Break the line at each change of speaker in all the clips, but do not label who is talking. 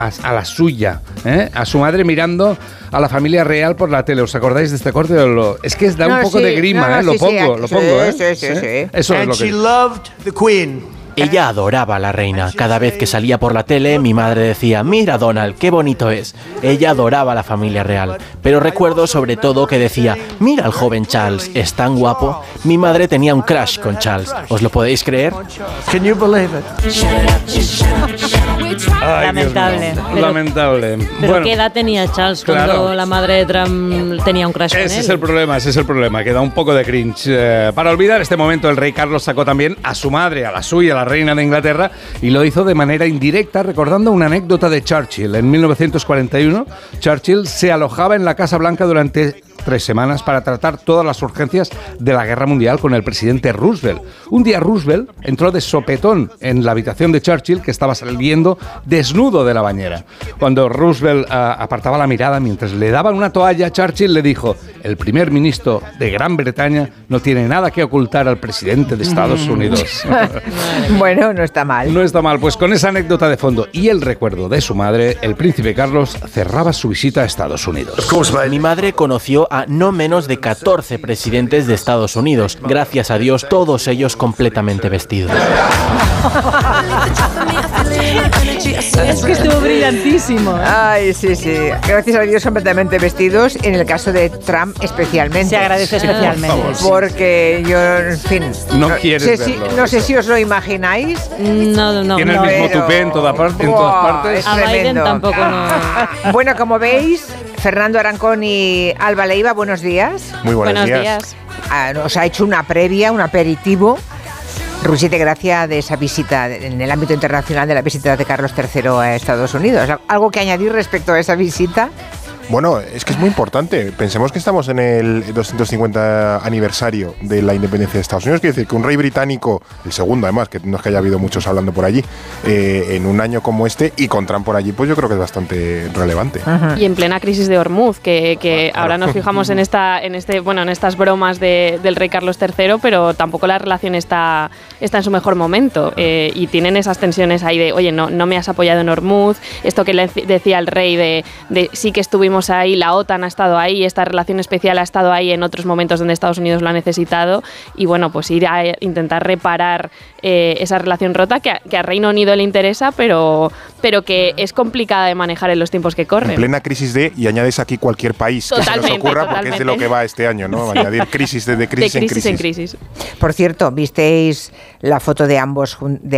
a la suya, a su madre mirando a la familia real por la tele. ¿Os acordáis de este corte? Es que da un poco de grima, lo pongo.
Sí.
Eso es lo que...
she loved the Queen.
Ella adoraba a la reina. Cada vez que salía por la tele, mi madre decía: mira, Donald, qué bonito es. Ella adoraba a la familia real. Pero recuerdo sobre todo que decía: mira al joven Charles, es tan guapo. Mi madre tenía un crush con Charles. ¿Os lo podéis creer?
Can you believe it?
Ay,
lamentable.
Lamentable.
Pero
bueno,
¿qué edad tenía Charles cuando la madre de Trump tenía un crush con él?
Ese es el problema, que da un poco de cringe. Para olvidar este momento, el rey Carlos sacó también a su madre, a la suya, la reina de Inglaterra, y lo hizo de manera indirecta, recordando una anécdota de Churchill. En 1941, Churchill se alojaba en la Casa Blanca durante 3 semanas para tratar todas las urgencias de la guerra mundial con el presidente Roosevelt. Un día Roosevelt entró de sopetón en la habitación de Churchill, que estaba saliendo desnudo de la bañera. Cuando Roosevelt apartaba la mirada mientras le daban una toalla, Churchill le dijo: el primer ministro de Gran Bretaña no tiene nada que ocultar al presidente de Estados Unidos.
Bueno, no está mal.
No está mal, pues con esa anécdota de fondo y el recuerdo de su madre, el príncipe Carlos cerraba su visita a Estados Unidos.
Mi madre conoció a no menos de 14 presidentes de Estados Unidos. Gracias a Dios, todos ellos completamente vestidos.
Es que estuvo brillantísimo.
Ay, sí. Gracias a Dios completamente vestidos. En el caso de Trump especialmente.
Se agradece especialmente.
Porque yo, en fin...
No quieres verlo.
No sé si os lo imagináis.
No.
Tiene el mismo tupé en todas partes.
Es
A Biden
tremendo.
tampoco no.
Bueno, como veis, Fernando Arancón y Alba Leiva, buenos días.
Muy buenos días.
días.
Nos ha hecho una previa, un aperitivo, Rusiete, gracia de esa visita en el ámbito internacional, de la visita de Carlos III a Estados Unidos. ¿Algo que añadir respecto a esa visita?
Bueno, es que es muy importante. Pensemos que estamos en el 250 aniversario de la independencia de Estados Unidos. Quiere decir que un rey británico, el segundo además, que no es que haya habido muchos hablando por allí, en un año como este, y con Trump por allí, pues yo creo que es bastante relevante.
Y en plena crisis de Hormuz, que ahora nos fijamos en estas bromas del rey Carlos III, pero tampoco la relación está en su mejor momento. Y tienen esas tensiones ahí de: oye, no me has apoyado en Hormuz, esto que le decía el rey de sí que estuvimos ahí, la OTAN ha estado ahí, esta relación especial ha estado ahí en otros momentos donde Estados Unidos lo ha necesitado, y bueno, pues ir a intentar reparar esa relación rota que a Reino Unido le interesa, pero que es complicada de manejar en los tiempos que corren.
En plena crisis y añades aquí cualquier país que se nos ocurra, porque es de lo que va este año, ¿no? Añadir crisis de crisis en crisis.
Por cierto, ¿visteis la foto de ambos,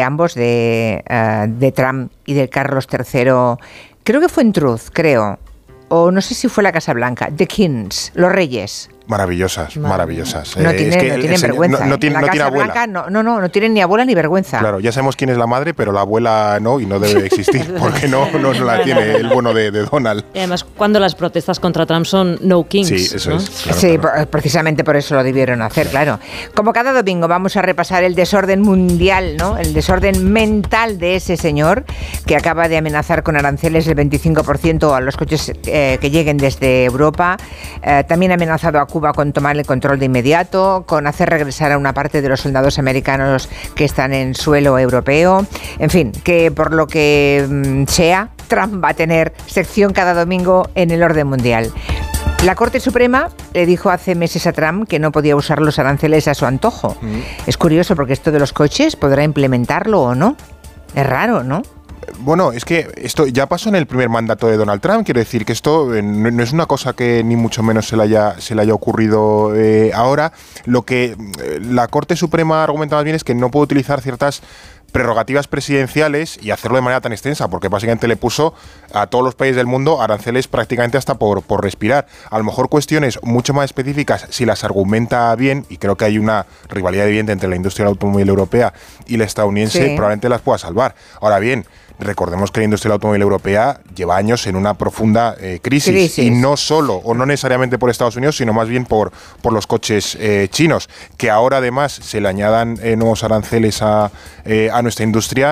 de Trump y de Carlos III? Creo que fue en Truth, o no sé si fue la Casa Blanca, The Kings, los reyes.
Maravillosas.
No tienen vergüenza.
No tiene abuela.
Blanca, no tienen ni abuela ni vergüenza.
Claro, ya sabemos quién es la madre, pero la abuela no, y no debe existir, porque no la tiene el bueno de Donald.
Y además, cuando las protestas contra Trump son no kings.
Sí, eso, ¿no? Es. Claro,
sí,
claro.
Precisamente por eso lo debieron hacer, claro. Como cada domingo vamos a repasar el desorden mundial, ¿no? El desorden mental de ese señor que acaba de amenazar con aranceles del 25% a los coches que lleguen desde Europa. También ha amenazado a Cuba con tomar el control de inmediato, con hacer regresar a una parte de los soldados americanos que están en suelo europeo. En fin, que por lo que sea, Trump va a tener sección cada domingo en el orden mundial. La Corte Suprema le dijo hace meses a Trump que no podía usar los aranceles a su antojo. Es curioso porque esto de los coches, ¿podrá implementarlo o no? Es raro, ¿no?
Bueno, es que esto ya pasó en el primer mandato de Donald Trump. Quiero decir que esto no es una cosa que ni mucho menos se le haya ocurrido ahora. Lo que la Corte Suprema argumenta más bien es que no puede utilizar ciertas prerrogativas presidenciales y hacerlo de manera tan extensa, porque básicamente le puso a todos los países del mundo aranceles prácticamente hasta por respirar. A lo mejor cuestiones mucho más específicas, si las argumenta bien, y creo que hay una rivalidad evidente entre la industria del automóvil europea y la estadounidense, sí, probablemente las pueda salvar. Ahora bien, recordemos que la industria del automóvil europea lleva años en una profunda crisis, y no solo, o no necesariamente por Estados Unidos, sino más bien por los coches chinos, que ahora además se le añadan nuevos aranceles a nuestra industria.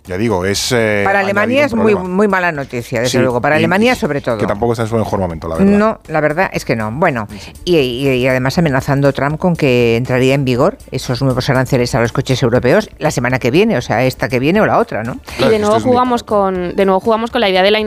Ya digo, es...
para Alemania es muy mala noticia, desde luego. Para Alemania sobre todo.
Que tampoco está en su mejor momento, la verdad.
No, la verdad es que no. Bueno, y además amenazando Trump con que entraría en vigor esos nuevos aranceles a los coches europeos la semana que viene, o sea, esta que viene o la otra, ¿no?
Y de nuevo jugamos con la idea de la